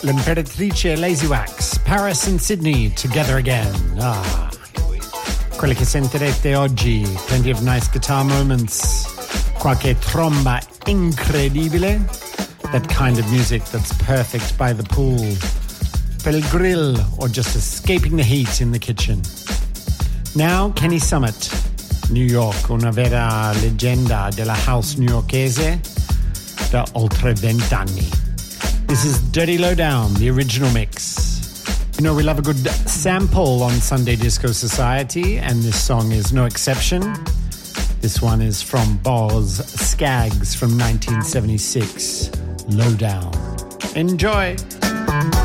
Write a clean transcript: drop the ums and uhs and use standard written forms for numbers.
l'Imperatrice e Lazy Wax, Paris and Sydney, Together Again. Quelle che sentirete oggi, plenty of nice guitar moments, qualche tromba incredibile, that kind of music that's perfect by the pool, per il grill, or just escaping the heat in the kitchen. Now, Kenny Summit, New York, una vera leggenda della house newyorkese da oltre 20 anni. This is Dirty Lowdown, the original mix. You know, we love a good sample on Sunday Disco Society, and this song is no exception. This one is from Boz Scaggs from 1976, Lowdown. Enjoy!